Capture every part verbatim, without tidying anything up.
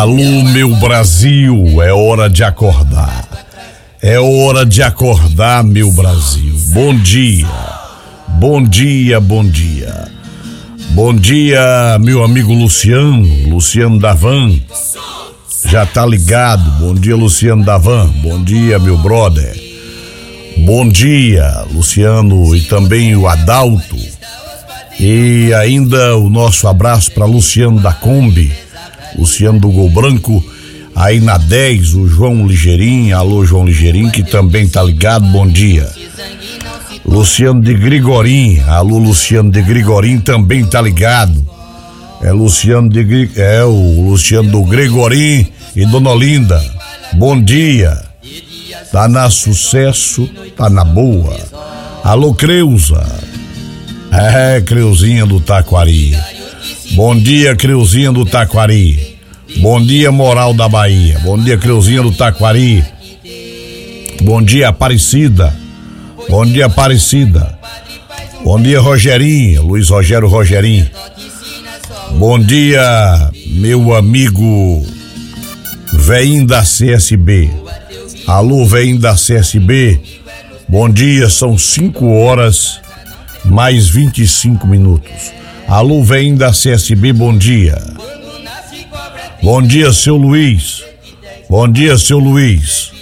Alô, meu Brasil, é hora de acordar. É hora de acordar, meu Brasil. Bom dia, bom dia, bom dia. Bom dia, meu amigo Luciano, Luciano Davan. Já tá ligado? Bom dia, Luciano Davan. Bom dia, meu brother. Bom dia, Luciano, e também o Adalto. E ainda o nosso abraço para Luciano da Kombi, Luciano do Gol Branco. Aí na dez, o João Ligeirinho. Alô, João Ligeirinho, que também tá ligado. Bom dia. Luciano de Grigorim. Alô, Luciano de Grigorim também tá ligado. É Luciano de Gri... É o Luciano do Grigorim e Dona Olinda. Bom dia. Tá na sucesso, tá na boa. Alô, Creuza. É, Creuzinha do Taquari. Bom dia, Creuzinha do Taquari. Bom dia, Moral da Bahia. Bom dia, Creuzinha do Taquari. Bom dia, Aparecida. Bom dia, Aparecida. Bom dia, Rogerinho, Luiz Rogério Rogerinho. Bom dia, meu amigo Veinho da C S B. Alô, Veinho da C S B. Bom dia, são cinco horas mais vinte e cinco minutos. Alô, Veinho da C S B, bom dia. Bom dia, seu Luiz. Bom dia, seu Luiz.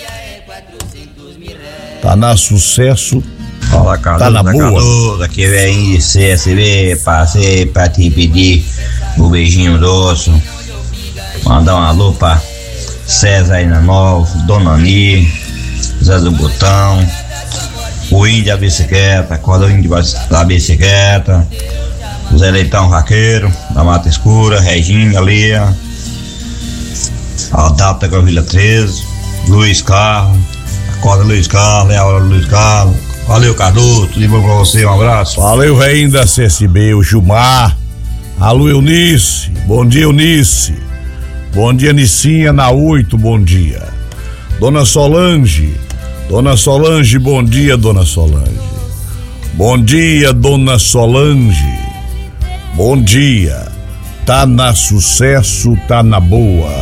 Tá na sucesso. Fala, Carlos, tá na boa. Carlos, aqui vem de C S B, passei pra te pedir um beijinho doce. Mandar um alô pra César aí na Nova, Dona Ani, Zé do Botão, o índio da bicicleta, quando o índio da bicicleta, o Zé Leitão Raqueiro, da Mata Escura, Reginha ali, Adapta com a Vila treze, Luiz Carlos, acorda Luiz Carlos, é a hora do Luiz Carlos. Valeu, Cardoso, tudo de bom pra você, um abraço. Valeu, Veinho da C S B, o Gilmar. Alô, Eunice, bom dia, Eunice. Bom dia, Nicinha, na oito, bom dia. Dona Solange, Dona Solange, bom dia, Dona Solange. Bom dia, Dona Solange. Bom dia. Tá na sucesso, tá na boa.